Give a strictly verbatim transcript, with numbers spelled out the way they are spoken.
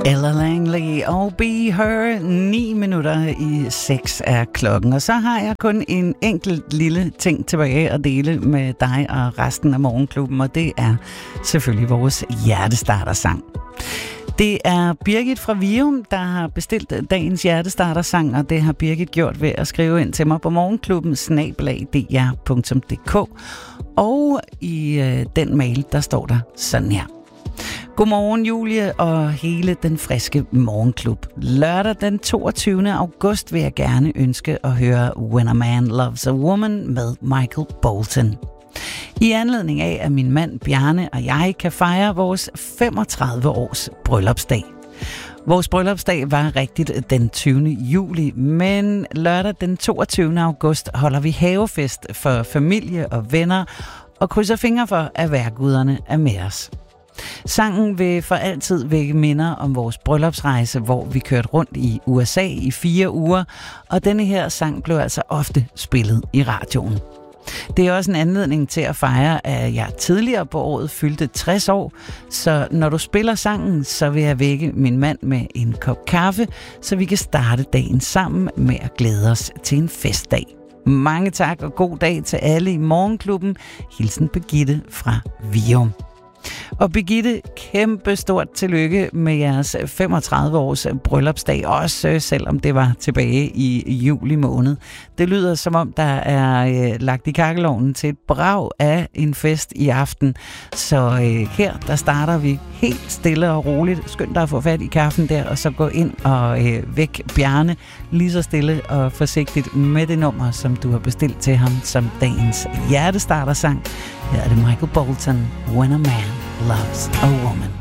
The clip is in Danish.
Ella Langley og Be Her. Ni minutter i seks er klokken. Og så har jeg kun en enkelt lille ting tilbage at dele med dig og resten af Morgenklubben, og det er selvfølgelig vores hjertestartersang. Det er Birgit fra Vium, der har bestilt dagens hjertestartersang, og det har Birgit gjort ved at skrive ind til mig på morgenklubben snabel-a d r punktum d k. Og i øh, den mail, der står der sådan her. Godmorgen Julie og hele den friske morgenklub. Lørdag den toogtyvende august vil jeg gerne ønske at høre When a Man Loves a Woman med Michael Bolton. I anledning af, at min mand Bjarne og jeg kan fejre vores femogtredive års bryllupsdag. Vores bryllupsdag var rigtigt den tyvende juli, men lørdag den toogtyvende august holder vi havefest for familie og venner og krydser fingre for, at vejrguderne er med os. Sangen vil for altid vække minder om vores bryllupsrejse, hvor vi kørte rundt i U S A i fire uger, og denne her sang blev altså ofte spillet i radioen. Det er også en anledning til at fejre, at jeg tidligere på året fyldte tres år, så når du spiller sangen, så vil jeg vække min mand med en kop kaffe, så vi kan starte dagen sammen med at glæde os til en festdag. Mange tak og god dag til alle i Morgenklubben. Hilsen Birgitte fra Vium. Og Birgitte, kæmpe stort tillykke med jeres femogtredive års bryllupsdag, også selvom det var tilbage i juli måned. Det lyder som om, der er øh, lagt i kakkelovnen til et brag af en fest i aften. Så øh, her, der starter vi helt stille og roligt. Skynd dig at få fat i kaffen der, og så gå ind og øh, væk Bjarne lige så stille og forsigtigt med det nummer, som du har bestilt til ham som dagens hjertestartersang. Her er det Michael Bolton, When a Man Loves a Woman.